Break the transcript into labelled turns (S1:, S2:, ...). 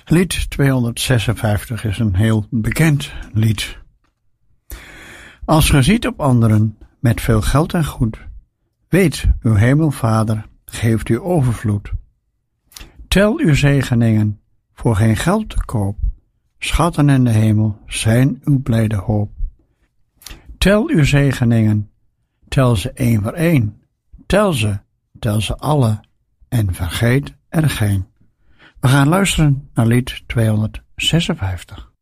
S1: Lied 256 is een heel bekend lied. Als ge ziet op anderen met veel geld en goed, weet uw hemelvader geeft u overvloed. Tel uw zegeningen voor geen geld te koop, schatten in de hemel zijn uw blijde hoop. Tel uw zegeningen, tel ze één voor één, tel ze alle en vergeet er geen. We gaan luisteren naar lied 256.